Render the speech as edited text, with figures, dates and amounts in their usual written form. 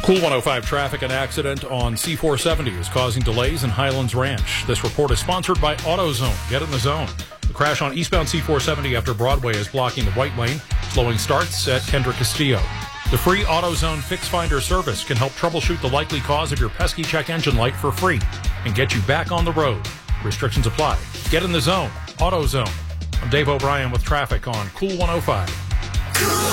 Cool 105 traffic. An accident on C470 is causing delays in Highlands Ranch. This report is sponsored by AutoZone. Get in the zone. The crash on eastbound C470 after Broadway is blocking the right lane. Slowing starts at Kendra Castillo. The free AutoZone Fix Finder service can help troubleshoot the likely cause of your pesky check engine light for free and get you back on the road. Restrictions apply. Get in the zone. AutoZone. I'm Dave O'Brien with traffic on Cool 105.